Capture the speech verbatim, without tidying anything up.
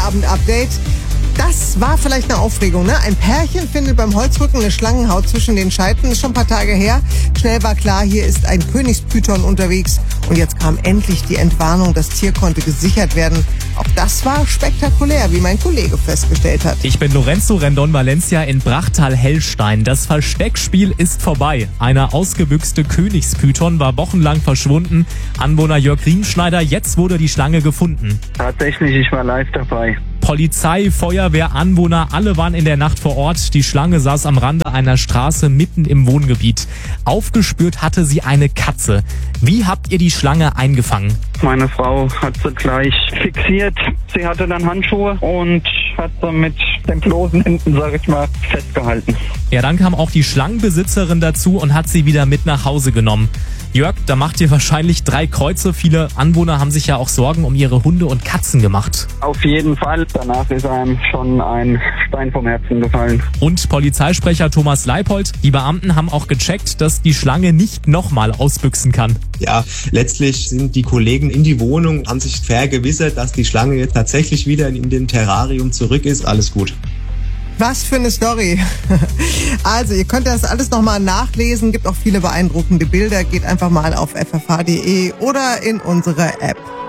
Feierabend-Update. Das war vielleicht eine Aufregung, ne? Ein Pärchen findet beim Holzrücken eine Schlangenhaut zwischen den Scheiten. Ist schon ein paar Tage her. Schnell war klar, hier ist ein Königspython unterwegs. Und jetzt kam endlich die Entwarnung. Das Tier konnte gesichert werden. Auch das war spektakulär, wie mein Kollege festgestellt hat. Ich bin Lorenzo Rendon Valencia in Brachtal-Hellstein. Das Versteckspiel ist vorbei. Eine ausgebüxte Königspython war wochenlang verschwunden. Anwohner Jörg Riemschneider, jetzt wurde die Schlange gefunden. Tatsächlich, ich war live dabei. Polizei, Feuerwehr, Anwohner, alle waren in der Nacht vor Ort. Die Schlange saß am Rande einer Straße mitten im Wohngebiet. Aufgespürt hatte sie eine Katze. Wie habt ihr die Schlange eingefangen? Meine Frau hat sie gleich fixiert. Sie hatte dann Handschuhe und hat sie mit dem bloßen Händen, sag ich mal, festgehalten. Ja, dann kam auch die Schlangenbesitzerin dazu und hat sie wieder mit nach Hause genommen. Jörg, da macht ihr wahrscheinlich drei Kreuze. Viele Anwohner haben sich ja auch Sorgen um ihre Hunde und Katzen gemacht. Auf jeden Fall. Danach ist einem schon ein Stein vom Herzen gefallen. Und Polizeisprecher Thomas Leipold, die Beamten haben auch gecheckt, dass die Schlange nicht nochmal ausbüchsen kann. Ja, letztlich sind die Kollegen in die Wohnung, haben sich vergewissert, dass die Schlange jetzt tatsächlich wieder in dem Terrarium zurück ist. Alles gut. Was für eine Story. Also, ihr könnt das alles nochmal nachlesen. Gibt auch viele beeindruckende Bilder. Geht einfach mal auf f f h punkt d e oder in unsere App.